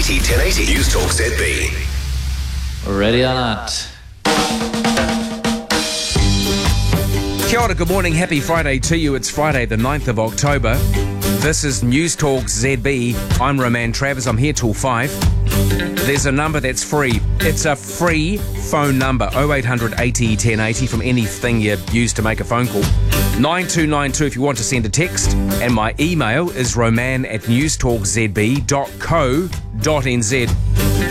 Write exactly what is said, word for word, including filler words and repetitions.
eighty, ten eighty. News Talk Z B. Ready or not. Kia ora, good morning, happy Friday to you. It's Friday the ninth of October. This is News Talk Z B. I'm Roman Travers, I'm here till five. There's a number that's free. It's a free phone number, oh eight hundred eighty, ten eighty, from anything you use to make a phone call. nine two nine two if you want to send a text. And my email is roman at newstalkzb dot co dot nz.